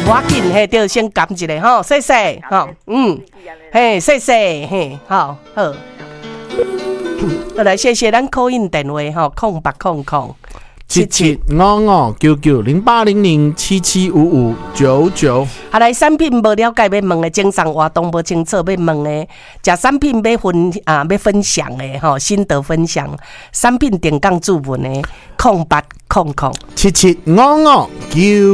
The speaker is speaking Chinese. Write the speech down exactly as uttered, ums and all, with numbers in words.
无要紧，嘿，就先感一下吼，谢谢，吼，嗯，嘿，谢谢，嘿，好好。好来，谢谢咱call in电话吼，空八空空七七五五九九零八零零七七五五九九。 好来，产品无了解要问的，精神活动无清楚要问的，食产品要分啊要分享的吼，心得分享，产品定岗注文的空八空空七七五五九。